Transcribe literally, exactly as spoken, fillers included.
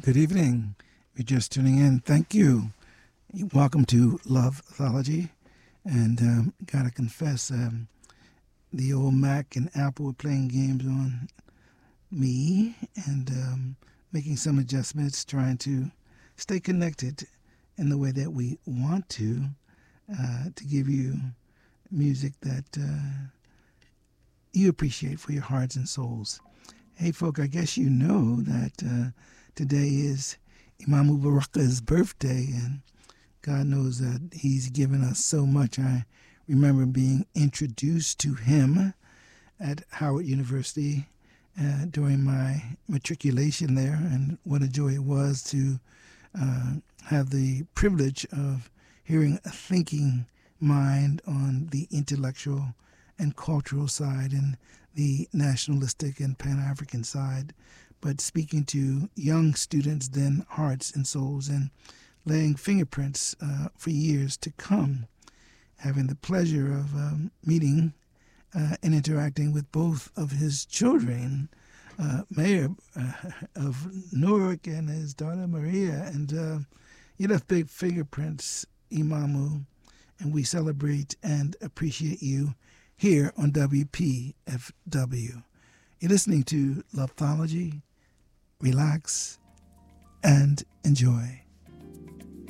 Good evening. If you're just tuning in, thank you. Welcome to Love Thology. And um, gotta confess, um, the old Mac and Apple were playing games on me and um, making some adjustments, trying to stay connected in the way that we want to, uh, to give you music that uh, you appreciate for your hearts and souls. Hey, folk, I guess you know that uh, today is Imam Baraka's birthday, and God knows that he's given us so much. I remember being introduced to him at Howard University uh, during my matriculation there, and what a joy it was to uh, have the privilege of hearing a thinking mind on the intellectual and cultural side and the nationalistic and Pan-African side, but speaking to young students, then hearts and souls, and laying fingerprints uh, for years to come, having the pleasure of um, meeting uh, and interacting with both of his children, uh, Mayor uh, of Newark and his daughter Maria. And uh, you left big fingerprints, Imamu, and we celebrate and appreciate you here on W P F W. You're listening to Love'thology. Relax and enjoy.